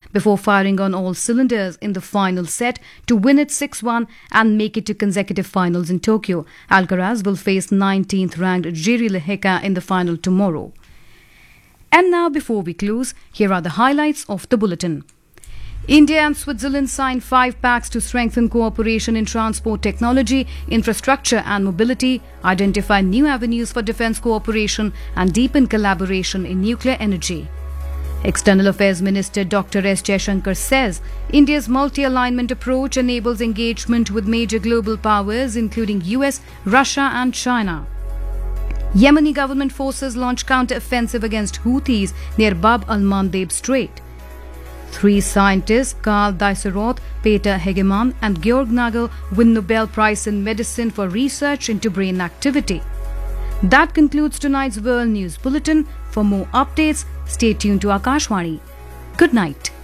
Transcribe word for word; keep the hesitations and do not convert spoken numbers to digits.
before firing on all cylinders in the final set to win it six one and make it to consecutive finals in Tokyo. Alcaraz will face nineteenth ranked Jiri Lehecka in the final tomorrow. And now, before we close, here are the highlights of the bulletin. India and Switzerland signed five pacts to strengthen cooperation in transport technology, infrastructure and mobility, identify new avenues for defence cooperation and deepen collaboration in nuclear energy. External Affairs Minister Doctor S Jaishankar says India's multi-alignment approach enables engagement with major global powers including U S, Russia and China. Yemeni government forces launch counter-offensive against Houthis near Bab al-Mandeb Strait. Three scientists, Karl Dieseroth, Peter Hegemann and Georg Nagel, win Nobel Prize in Medicine for research into brain activity. That concludes tonight's World News Bulletin. For more updates, stay tuned to Akashvani. Good night.